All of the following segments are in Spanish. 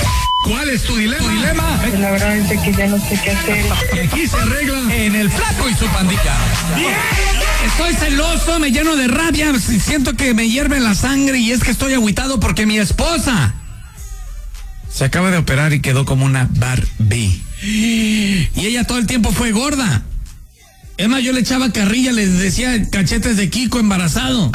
¿Cuál es tu dilema? La verdad es que ya no sé qué hacer. Y aquí se arregla En el Flaco y su pandilla. bien. Estoy celoso, me lleno de rabia, siento que me hierve la sangre y es que estoy agüitado porque mi esposa se acaba de operar y quedó como una Barbie. Y ella todo el tiempo fue gorda. Es más, yo le echaba carrilla, les decía cachetes de Kiko embarazado.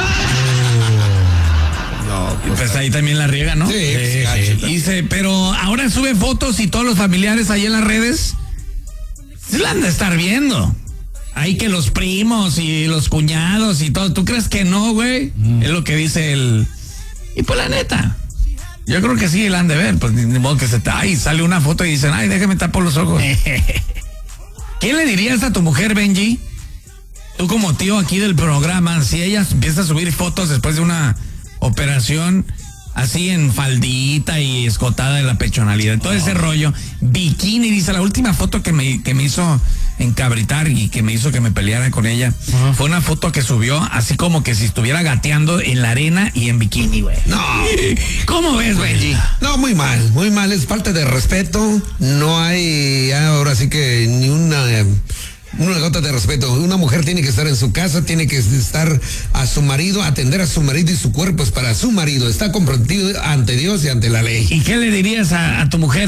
No, Pues ahí también la riega, ¿no? Sí, gacho. Dice, pero ahora sube fotos y todos los familiares ahí en las redes se la han de estar viendo. Ahí que los primos y los cuñados y todo. ¿Tú crees que no, güey? Es lo que dice el... Y pues la neta, yo creo que sí la han de ver. Pues ni modo que ay, sale una foto y dicen, ay, déjame tapar los ojos. ¿Qué le dirías a tu mujer, Benji? Tú como tío aquí del programa, si ella empieza a subir fotos después de una operación así en faldita y escotada de la pechonalidad, todo ese rollo, bikini, dice, la última foto que me hizo encabritar y que me hizo que me peleara con ella, fue una foto que subió así como que si estuviera gateando en la arena y en bikini, güey. No. ¿Cómo ves, Benji? No, muy mal, es falta de respeto, no hay ahora sí que ni una gota de respeto. Una mujer tiene que estar en su casa, tiene que estar a su marido, atender a su marido y su cuerpo es para su marido, está comprometido ante Dios y ante la ley. ¿Y qué le dirías a tu mujer?